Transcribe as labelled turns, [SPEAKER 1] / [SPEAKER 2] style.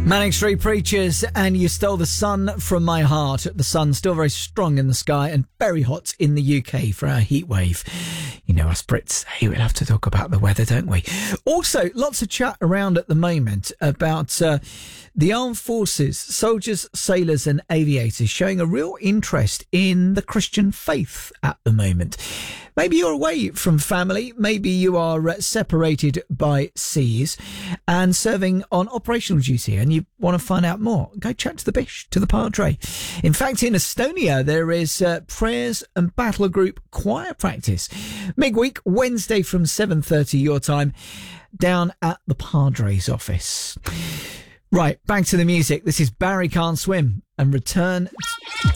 [SPEAKER 1] Manic Street Preachers, and You Stole the Sun from My Heart. The sun's still very strong in the sky and very hot in the UK for our heat wave. You know us Brits, hey, we'll have to talk about the weather, don't we? Also, lots of chat around at the moment about the armed forces, soldiers, sailors and aviators showing a real interest in the Christian faith at the moment. Maybe you're away from family, maybe you are separated by seas and serving on operational duty and you want to find out more. Go chat to the Bish, to the Padre. In fact, in Estonia, there is prayers and battle group choir practice. Midweek, Wednesday from 7:30 your time, down at the Padre's office. Right, back to the music. This is Barry Can't Swim and Return